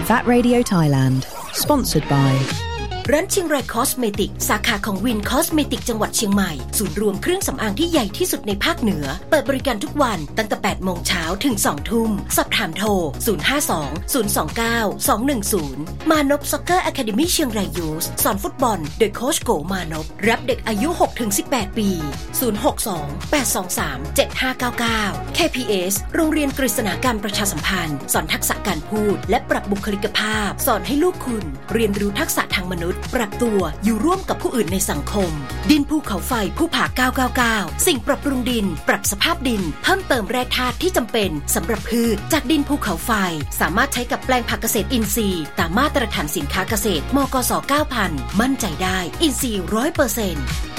Fat Radio Thailand Sponsored by ร้านเชียงรายคอสเมติกสาขาของวินคอสเมติกจังหวัดเชียงใหม่ศูนย์รวมเครื่องสำอางที่ใหญ่ที่สุดในภาคเหนือเปิดบริการทุกวันตั้งแต่ 8 โมงเช้าถึง 2 ทุ่มสอบถามโทร 052-029-210 มานพซ็อกเกอร์อะคาเดมี่เชียงรายยูสสอนฟุตบอลโดยโค้ชโกมานพรับเด็กอายุ 6-18 ปี 062-823-7599 KPS โรงเรียนกฤษณาการประชาสัมพันธ์สอนทักษะการพูดและปรับบุคลิกภาพสอนให้ลูกคุณเรียนรู้ทักษะทางมนุษย์ปรับตัวอยู่ร่วมกับผู้อื่นในสังคมดินภูเขาไฟผู้ผ่า999สิ่งปรับปรุงดินปรับสภาพดินเพิ่มเติมแร่ธาตุที่จำเป็นสำหรับพืชจากดินภูเขาไฟสามารถใช้กับแปลงผักเกษตรอินทรีย์ตามมาตรฐานสินค้าเกษตรมกส 9000 มั่นใจได้อินทรีย์ 100%